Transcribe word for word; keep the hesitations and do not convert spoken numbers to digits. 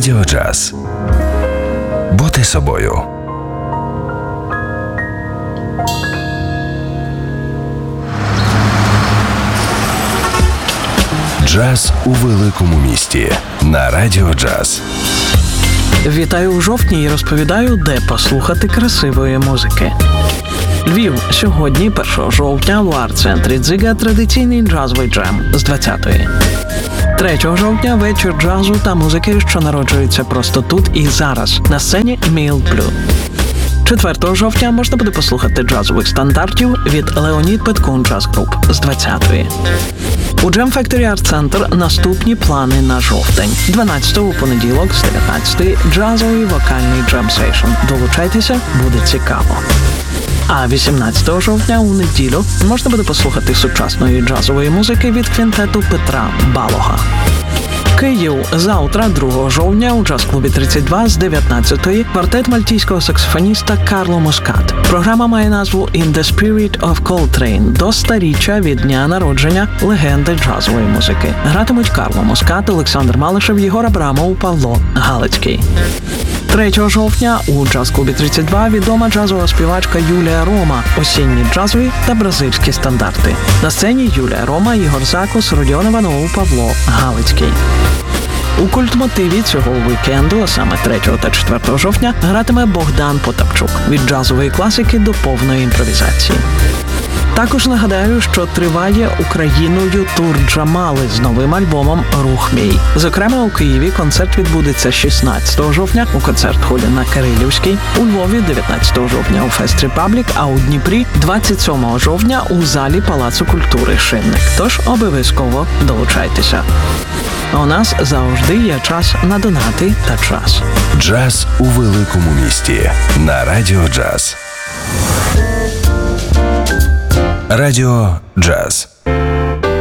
Радіо Джаз. Бути собою. Джаз у великому місті на Радіо Джаз. Вітаю у жовтні і розповідаю, де послухати красивої музики. Львів. Сьогодні, першого жовтня, в арт-центрі «Дзига» традиційний джазовий джем з двадцятої. третього жовтня – вечір джазу та музики, що народжується просто тут і зараз, на сцені Мілд Блю. четвертого жовтня можна буде послухати джазових стандартів від Леонід Петкун Джаз Груп з двадцятої. У Jam Factory Art Center наступні плани на жовтень. дванадцятого у понеділок з дев'ятнадцятої джазовий вокальний джем-сейшн. Долучайтеся, буде цікаво. А вісімнадцятого жовтня у неділю можна буде послухати сучасної джазової музики від квінтету Петра Балога. Київ. Завтра, другого жовтня, у джаз-клубі тридцять два з дев'ятнадцятої квартет мальтійського саксофоніста Карло Мускат. Програма має назву «In the Spirit of Coltrane» до сторіччя від дня народження легенди джазової музики. Гратимуть Карло Мускат, Олександр Малишев, Єгор Абрамов, Павло Галицький. третього жовтня у джаз-клубі тридцять два відома джазова співачка Юлія Рома, осінні джазові та бразильські стандарти. На сцені Юлія Рома, Ігор Закус, Родіон Іванов, Павло Галицький. У культмотиві цього вікенду, а саме третього та четвертого жовтня, гратиме Богдан Потапчук від джазової класики до повної імпровізації. Також нагадаю, що триває Україною тур Джамали з новим альбомом «Рух мій». Зокрема, у Києві концерт відбудеться шістнадцятого жовтня у концерт-холі на Кирилівській, у Львові дев'ятнадцятого жовтня у Фест Репаблік, а у Дніпрі двадцять сьомого жовтня у залі Палацу культури «Шинник». Тож обов'язково долучайтеся. А у нас завжди є час на донати та час. Джаз у великому місті на Радіо Джаз. Радіо Джаз.